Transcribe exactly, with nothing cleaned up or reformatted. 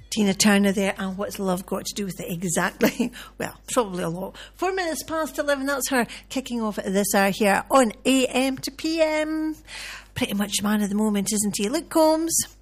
Tina Turner there, and what's love got to do with it exactly? Well, probably a lot. Four minutes past eleven, that's her kicking off at this hour here on A M to P M. Pretty much man of the moment, isn't he? Luke Combs.